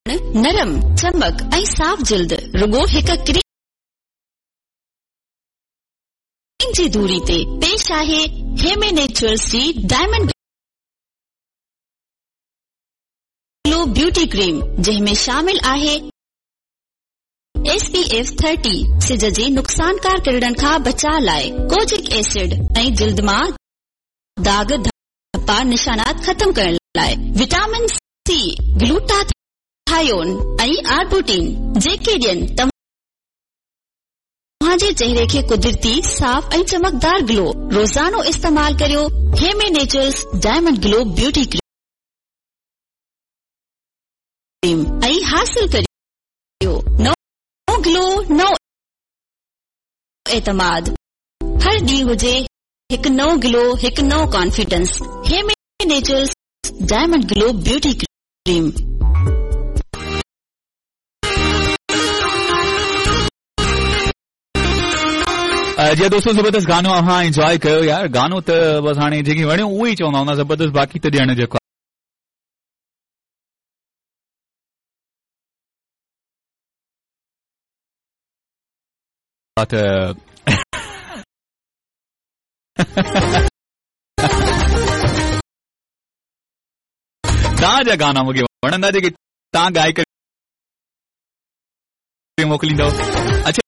नरम चमक ऐं साफ़ जिल्द रुगो हिक क्रीम जी दूरी ते पेश आहे हेमे नेचुरल्स जी डायमंड ग्लो ब्यूटी क्रीम जंहिंमें शामिल आहे SPF 30 सिज जे नुक़सानकार किरणनि खां बचाव लाइ कोजिक एसिड ऐं जिल्द मां दाग धब्बा निशानात ख़त्म करण लाइ विटामिन C ग्लूटाथायोन ऐं आर्बुटिन जेके ॾियनि तव्हांजे चेहरे खे कुदरती साफ़ ऐं चमकदार ग्लो रोज़ानो इस्तेमाल करियो हेमे naturals diamond glow beauty cream ऐं हासिल करियो नओ ग्लो नओ एतमाद हर ॾींहुं हुजे हिकु नओ ग्लो हिकु नओ confidence हेमे naturals diamond glow beauty cream. जी दोस्तों ज़बरदस्त गानो अहाँ एंजॉय कयो यार गानो त बस हाणे जेकी वणियो उहो ई चवंदा हूंदा ज़बरदस्त बाक़ी त ॾियण जेको तव्हांजा गाना मूंखे वणंदा जेके तव्हां ॻाए करे मोकिलींदव। अच्छा